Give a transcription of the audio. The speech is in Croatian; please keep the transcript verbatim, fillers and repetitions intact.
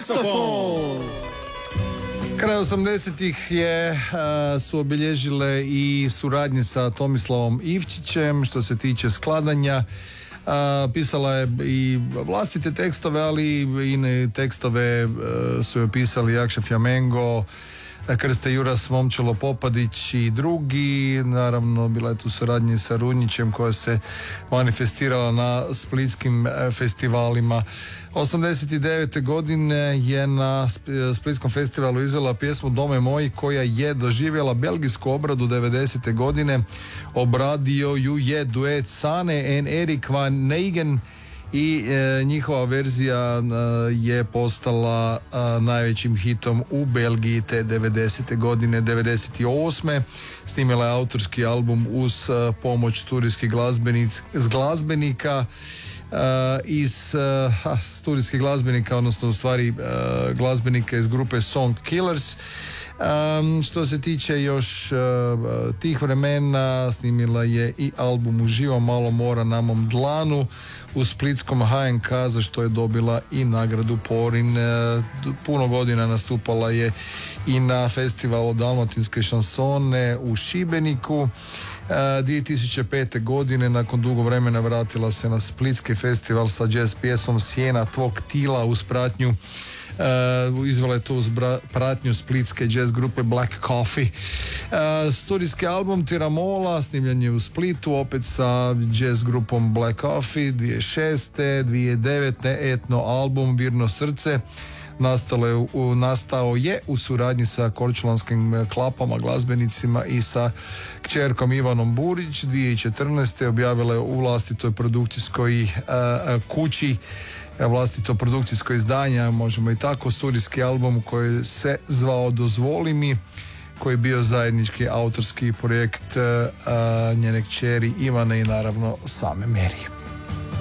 Saksofon. Kraj osamdesetih je uh, su obilježile i suradnje sa Tomislavom Ivčićem što se tiče skladanja. Uh, pisala je i vlastite tekstove, ali i tekstove uh, su joj pisali Jakša Fjamengo, Krste Juras, Momčilo Popadić i drugi. Naravno, bila je tu suradnja sa Runjićem koja se manifestirala na splitskim festivalima. osamdeset devete godine je na Splitskom festivalu izvela pjesmu Dome moji koja je doživjela belgijsku obradu devedesete godine. Obradio ju je duet Sane and Erik van Negen i e, njihova verzija e, je postala e, najvećim hitom u Belgiji te devedesete godine. devedeset osme snimila je autorski album uz e, pomoć studijskih glazbenika Uh, iz uh, studijskih glazbenika, odnosno u stvari uh, glazbenika iz grupe Song Killers. Um, što se tiče još uh, tih vremena, snimila je i album Uživo malo mora na mom dlanu u splitskom H N K, za što je dobila i nagradu Porin. Uh, puno godina nastupala je i na festivalu Dalmatinske šansone u Šibeniku. dvije tisuće pete godine nakon dugo vremena vratila se na Splitski festival sa jazz pjesmom Sjena tvog tila uz pratnju Uh, izvela je to uz bra- pratnju splitske jazz grupe Black Coffee. Uh, studijski album Tiramola snimljen je u Splitu opet sa jazz grupom Black Coffee. dvije tisuće šeste. dvije tisuće devete. etno album Virno srce nastalo je, u, nastao je u suradnji sa korčulanskim klapama, glazbenicima i sa kćerkom Ivanom Burić. dvije tisuće četrnaeste. objavila je u vlastitoj produkcijskoj uh, kući vlastito produkcijsko izdanje, možemo i tako, studijski album koji se zvao Dozvoli mi, koji je bio zajednički autorski projekt uh, njene kćeri Ivane i naravno same Meri.